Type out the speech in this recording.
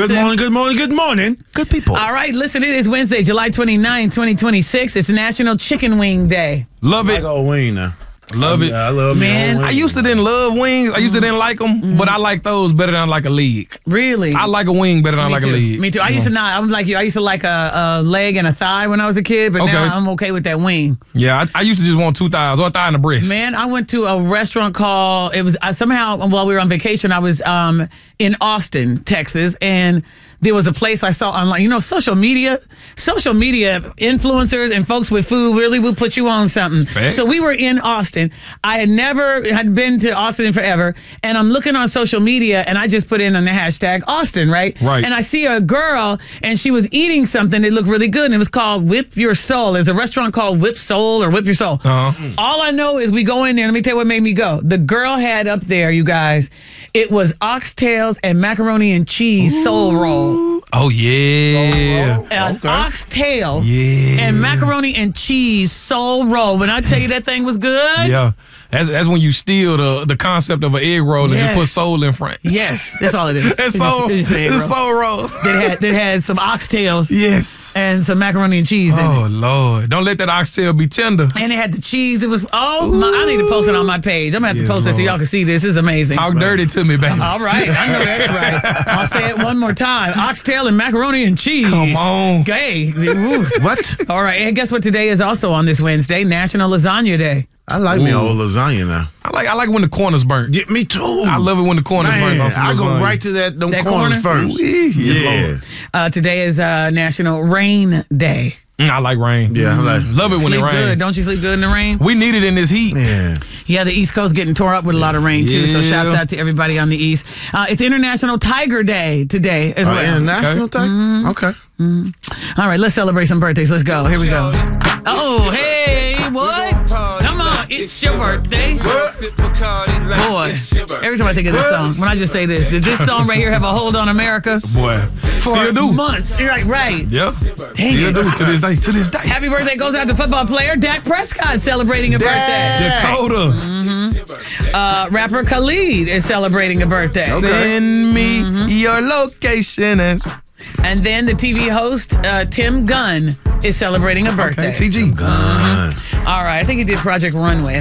Good morning. Good people. All right, listen, it is Wednesday, July 29, 2026. It's National Chicken Wing Day. Love it. I got a wing now. Love it. Yeah, I love Man, me. I used to didn't love wings. I used to didn't like them, but I like those better than I like a leg. Really? I like a wing better than I like too. a leg. Me too. I used to not. I'm like you. I used to like a leg and a thigh when I was a kid, but Okay. now I'm okay with that wing. Yeah, I used to just want two thighs or a thigh and a breast. Man, I went to a restaurant called, it was somehow while we were on vacation, I was in Austin, Texas, and there was a place I saw online. You know, social media influencers and folks with food really will put you on something. Facts. So we were in Austin. I had been to Austin in forever, and I'm looking on social media, and I just put in on the hashtag Austin, right? Right. And I see a girl, and she was eating something that looked really good, and it was called Whip Your Soul. There's a restaurant called Whip Soul or Whip Your Soul. All I know is we go in there. Let me tell you what made me go. The girl had up there, you guys, it was oxtails and macaroni and cheese soul roll. Oh yeah. An oxtail Yeah. and macaroni and cheese soul roll. When I tell you that thing was good. Yeah. That's when you steal the concept of an egg roll and Yes. just put soul in front. Yes, that's all it is. It's soul. It's just an egg It's roll. soul roll. That had some oxtails Yes. and some macaroni and cheese in it. Oh Lord. Don't let that oxtail be tender. And it had the cheese. It was, I need to post it on my page. I'm going to have to post it so Lord. y'all can see this. This is amazing. Talk dirty to me, baby. All right. I know that's right. I'll say it one more time. Oxtail and macaroni and cheese. Come on. Okay. Ooh. What? All right. And guess what today is also on this Wednesday? National Lasagna Day. I like me old lasagna now. I like when the corner's burnt. Yeah, me too. I love it when the corner's burnt on some I go lasagna. right to them That corners corner? first. Ooh, Yeah. Lord. Today is National Rain Day. I like rain. Yeah, I like. Love it when Sleep it rains. good. Don't you sleep good in the rain? We need it in this heat. Yeah. Yeah, the East Coast getting tore up with a lot of rain, too. So Yeah. shouts out to everybody on the East. It's International Tiger Day today as well. International time? Okay. All right, let's celebrate some birthdays. Let's go. Here we go. Oh, hey, what? Come on, it's your birthday. Boy, every time I think of this song, when I just say this, did this song right here have a hold on America? Boy. For Still do. months. You're like, right. Yeah. Dang Still it. do to this day. To this day. Happy birthday goes out to football player Dak Prescott celebrating a birthday. Dakota. Rapper Khalid is celebrating a birthday. Send me your location. And then the TV host Tim Gunn is celebrating a birthday. TG. All right, I think he did Project Runway.